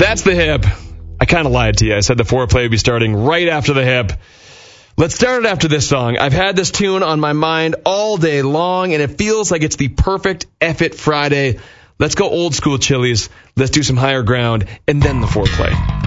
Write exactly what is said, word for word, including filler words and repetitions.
That's the hip. I kind of lied to you. I said the foreplay would be starting right after the hip. Let's start it after this song. I've had this tune on my mind all day long, and it feels like it's the perfect F It Friday. Let's go old school Chili's. Let's do some higher ground, and then the foreplay.